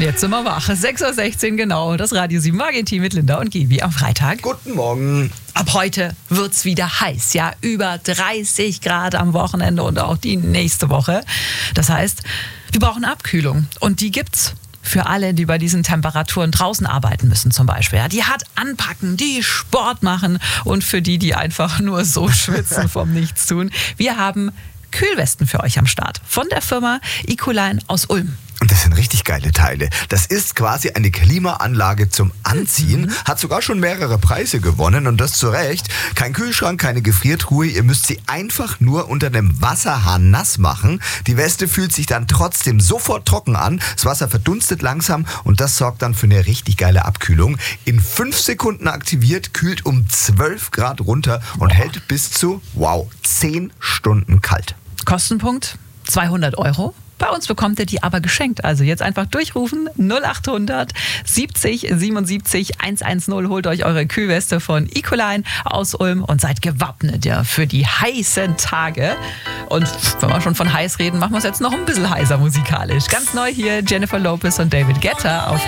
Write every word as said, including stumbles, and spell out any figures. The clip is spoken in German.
Jetzt sind wir wach. sechs Uhr sechzehn genau. Das Radio sieben Morgen-Team mit Linda und Gibi am Freitag. Guten Morgen. Ab heute wird's wieder heiß. Ja, über dreißig Grad am Wochenende und auch die nächste Woche. Das heißt, wir brauchen Abkühlung. Und die gibt's für alle, die bei diesen Temperaturen draußen arbeiten müssen zum Beispiel. Ja, die hart anpacken, die Sport machen und für die, die einfach nur so schwitzen vom Nichtstun. Wir haben Kühlwesten für euch am Start von der Firma Ecoline aus Ulm. Und das sind richtig geile Teile. Das ist quasi eine Klimaanlage zum Anziehen. Mhm. Hat sogar schon mehrere Preise gewonnen und das zu Recht. Kein Kühlschrank, keine Gefriertruhe. Ihr müsst sie einfach nur unter dem Wasserhahn nass machen. Die Weste fühlt sich dann trotzdem sofort trocken an. Das Wasser verdunstet langsam und das sorgt dann für eine richtig geile Abkühlung. In fünf Sekunden aktiviert, kühlt um zwölf Grad runter und hält bis zu, wow, zehn Stunden kalt. Kostenpunkt zweihundert Euro. Bei uns bekommt ihr die aber geschenkt. Also jetzt einfach durchrufen null acht hundert siebzig siebenundsiebzig hundertzehn. Holt euch eure Kühlweste von Ecoline aus Ulm und seid gewappnet ja, für die heißen Tage. Und wenn wir schon von heiß reden, machen wir es jetzt noch ein bisschen heißer musikalisch. Ganz neu hier Jennifer Lopez und David Guetta auf